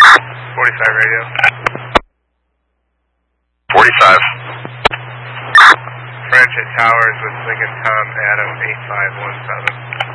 45 radio. 45. French at Towers with Lincoln Tom Adam 8517.